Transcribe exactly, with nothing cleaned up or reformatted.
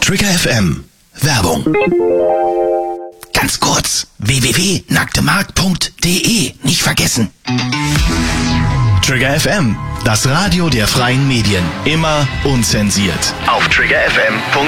Trigger F M. Werbung. Ganz kurz. w w w punkt nacktemarkt punkt de. Nicht vergessen. Trigger F M. Das Radio der freien Medien. Immer unzensiert. Auf trigger f m punkt de.